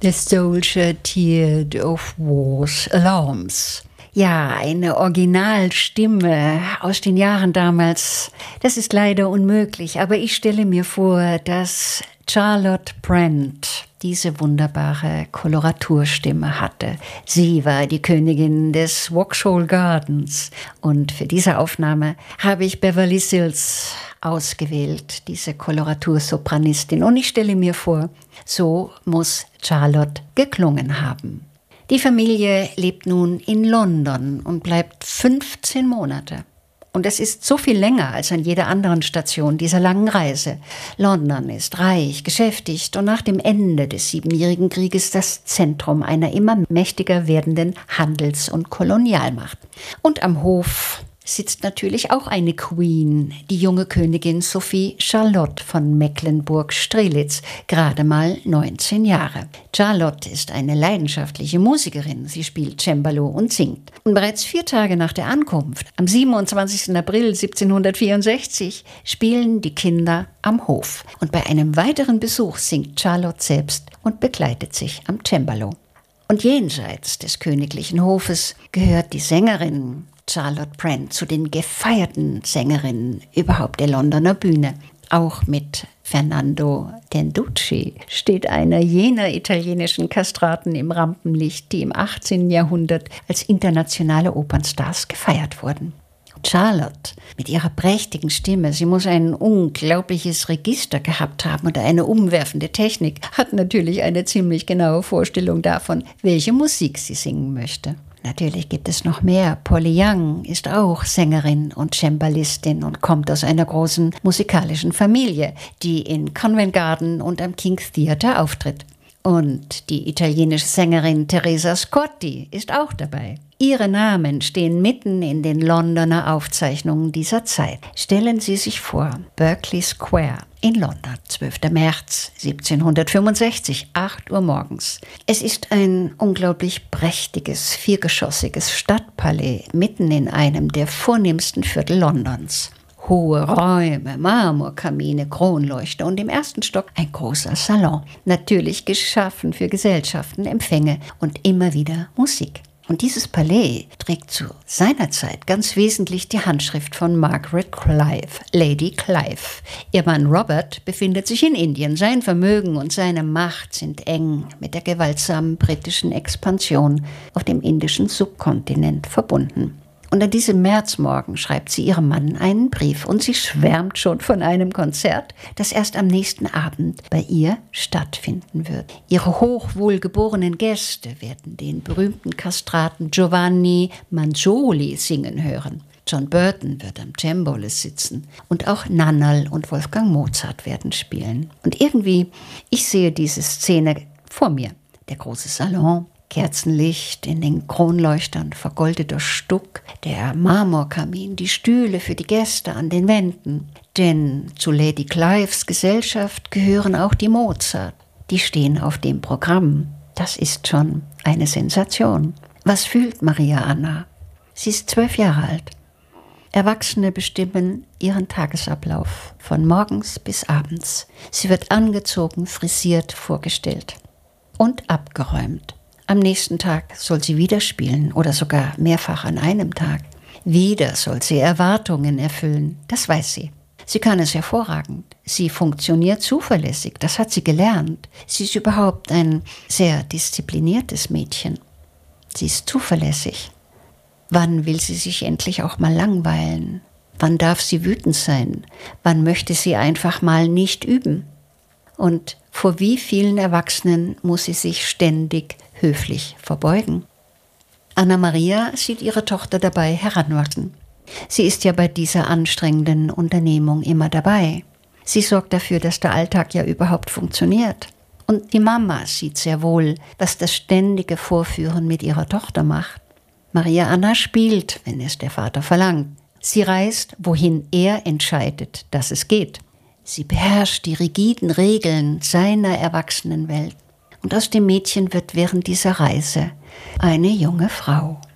The Soldier Tiered of War's Alarms. Ja, eine Originalstimme aus den Jahren damals. Das ist leider unmöglich, aber ich stelle mir vor, dass Charlotte Brent diese wunderbare Koloraturstimme hatte. Sie war die Königin des Vauxhall Gardens und für diese Aufnahme habe ich Beverly Sills ausgewählt, diese Koloratursopranistin. Und ich stelle mir vor, so muss Charlotte geklungen haben. Die Familie lebt nun in London und bleibt 15 Monate. Und es ist so viel länger als an jeder anderen Station dieser langen Reise. London ist reich, geschäftigt und nach dem Ende des Siebenjährigen Krieges das Zentrum einer immer mächtiger werdenden Handels- und Kolonialmacht. Und am Hof sitzt natürlich auch eine Queen, die junge Königin Sophie Charlotte von Mecklenburg-Strelitz, gerade mal 19 Jahre. Charlotte ist eine leidenschaftliche Musikerin. Sie spielt Cembalo und singt. Und bereits 4 Tage nach der Ankunft, am 27. April 1764, spielen die Kinder am Hof. Und bei einem weiteren Besuch singt Charlotte selbst und begleitet sich am Cembalo. Und jenseits des königlichen Hofes gehört die Sängerin Charlotte Brent zu den gefeierten Sängerinnen überhaupt der Londoner Bühne. Auch mit Fernando Tenducci steht einer jener italienischen Kastraten im Rampenlicht, die im 18. Jahrhundert als internationale Opernstars gefeiert wurden. Charlotte mit ihrer prächtigen Stimme, sie muss ein unglaubliches Register gehabt haben und eine umwerfende Technik, hat natürlich eine ziemlich genaue Vorstellung davon, welche Musik sie singen möchte. Natürlich gibt es noch mehr. Polly Young ist auch Sängerin und Cembalistin und kommt aus einer großen musikalischen Familie, die in Covent Garden und am King's Theatre auftritt. Und die italienische Sängerin Teresa Scotti ist auch dabei. Ihre Namen stehen mitten in den Londoner Aufzeichnungen dieser Zeit. Stellen Sie sich vor, Berkeley Square in London, 12. März 1765, 8 Uhr morgens. Es ist ein unglaublich prächtiges, viergeschossiges Stadtpalais mitten in einem der vornehmsten Viertel Londons. Hohe Räume, Marmorkamine, Kronleuchter und im ersten Stock ein großer Salon. Natürlich geschaffen für Gesellschaften, Empfänge und immer wieder Musik. Und dieses Palais trägt zu seiner Zeit ganz wesentlich die Handschrift von Margaret Clive, Lady Clive. Ihr Mann Robert befindet sich in Indien. Sein Vermögen und seine Macht sind eng mit der gewaltsamen britischen Expansion auf dem indischen Subkontinent verbunden. Und an diesem Märzmorgen schreibt sie ihrem Mann einen Brief und sie schwärmt schon von einem Konzert, das erst am nächsten Abend bei ihr stattfinden wird. Ihre hochwohlgeborenen Gäste werden den berühmten Kastraten Giovanni Manzoli singen hören. John Burton wird am Cembalo sitzen und auch Nannerl und Wolfgang Mozart werden spielen. Und irgendwie, ich sehe diese Szene vor mir. Der große Salon, Kerzenlicht in den Kronleuchtern, vergoldeter Stuck, der Marmorkamin, die Stühle für die Gäste an den Wänden. Denn zu Lady Clives Gesellschaft gehören auch die Mozart. Die stehen auf dem Programm. Das ist schon eine Sensation. Was fühlt Maria Anna? Sie ist 12 Jahre alt. Erwachsene bestimmen ihren Tagesablauf von morgens bis abends. Sie wird angezogen, frisiert, vorgestellt und abgeräumt. Am nächsten Tag soll sie wieder spielen oder sogar mehrfach an einem Tag. Wieder soll sie Erwartungen erfüllen, das weiß sie. Sie kann es hervorragend. Sie funktioniert zuverlässig, das hat sie gelernt. Sie ist überhaupt ein sehr diszipliniertes Mädchen. Sie ist zuverlässig. Wann will sie sich endlich auch mal langweilen? Wann darf sie wütend sein? Wann möchte sie einfach mal nicht üben? Und vor wie vielen Erwachsenen muss sie sich ständig höflich verbeugen? Anna Maria sieht ihre Tochter dabei heranwachsen. Sie ist ja bei dieser anstrengenden Unternehmung immer dabei. Sie sorgt dafür, dass der Alltag ja überhaupt funktioniert. Und die Mama sieht sehr wohl, was das ständige Vorführen mit ihrer Tochter macht. Maria Anna spielt, wenn es der Vater verlangt. Sie reist, wohin er entscheidet, dass es geht. Sie beherrscht die rigiden Regeln seiner Erwachsenenwelt. Und aus dem Mädchen wird während dieser Reise eine junge Frau.